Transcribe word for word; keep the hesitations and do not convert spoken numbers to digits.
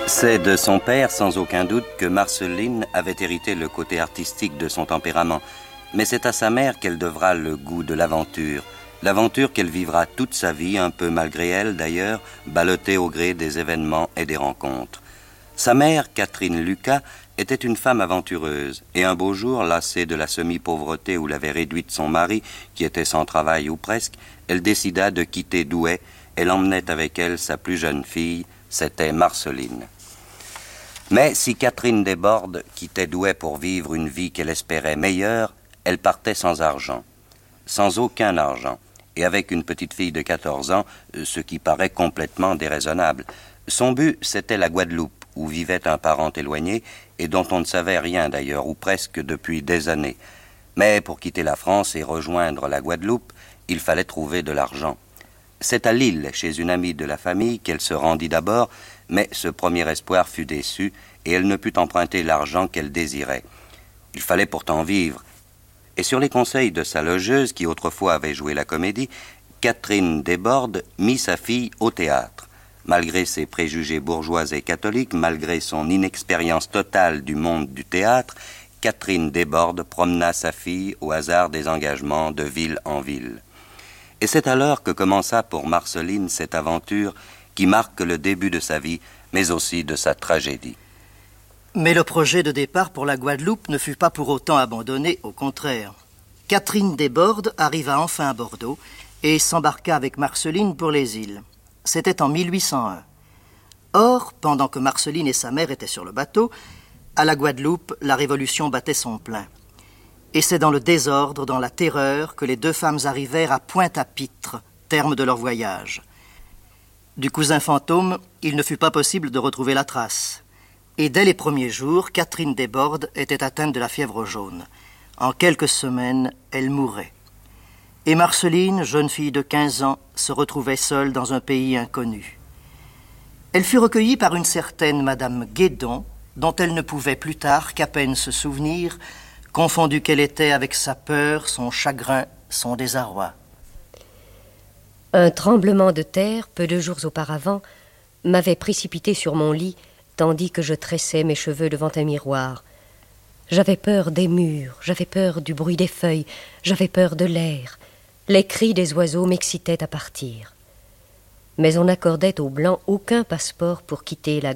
C'est de son père, sans aucun doute, que Marceline avait hérité le côté artistique de son tempérament. Mais c'est à sa mère qu'elle devra le goût de l'aventure. L'aventure qu'elle vivra toute sa vie, un peu malgré elle d'ailleurs, ballottée au gré des événements et des rencontres. Sa mère, Catherine Lucas, était une femme aventureuse, et un beau jour, lassée de la semi-pauvreté où l'avait réduite son mari, qui était sans travail ou presque, elle décida de quitter Douai. Elle emmenait avec elle sa plus jeune fille, c'était Marceline. Mais si Catherine Desbordes quittait Douai pour vivre une vie qu'elle espérait meilleure, elle partait sans argent, sans aucun argent, et avec une petite fille de quatorze ans, ce qui paraît complètement déraisonnable. Son but, c'était la Guadeloupe, où vivait un parent éloigné, et dont on ne savait rien d'ailleurs, ou presque depuis des années. Mais pour quitter la France et rejoindre la Guadeloupe, il fallait trouver de l'argent. C'est à Lille, chez une amie de la famille, qu'elle se rendit d'abord, mais ce premier espoir fut déçu, et elle ne put emprunter l'argent qu'elle désirait. Il fallait pourtant vivre. Et sur les conseils de sa logeuse, qui autrefois avait joué la comédie, Catherine Desbordes mit sa fille au théâtre. Malgré ses préjugés bourgeois et catholiques, malgré son inexpérience totale du monde du théâtre, Catherine Desbordes promena sa fille au hasard des engagements de ville en ville. Et c'est alors que commença pour Marceline cette aventure qui marque le début de sa vie, mais aussi de sa tragédie. Mais le projet de départ pour la Guadeloupe ne fut pas pour autant abandonné, au contraire. Catherine Desbordes arriva enfin à Bordeaux et s'embarqua avec Marceline pour les îles. C'était en mille huit cent un. Or, pendant que Marceline et sa mère étaient sur le bateau, à la Guadeloupe, la Révolution battait son plein. Et c'est dans le désordre, dans la terreur, que les deux femmes arrivèrent à Pointe-à-Pitre, terme de leur voyage. Du cousin fantôme, il ne fut pas possible de retrouver la trace. Et dès les premiers jours, Catherine Desbordes était atteinte de la fièvre jaune. En quelques semaines, elle mourait. Et Marceline, jeune fille de quinze ans, se retrouvait seule dans un pays inconnu. Elle fut recueillie par une certaine Madame Guédon, dont elle ne pouvait plus tard qu'à peine se souvenir, confondue qu'elle était avec sa peur, son chagrin, son désarroi. Un tremblement de terre, peu de jours auparavant, m'avait précipité sur mon lit, tandis que je tressais mes cheveux devant un miroir. J'avais peur des murs, j'avais peur du bruit des feuilles, j'avais peur de l'air. Les cris des oiseaux m'excitaient à partir. Mais on n'accordait aux Blancs aucun passeport pour quitter la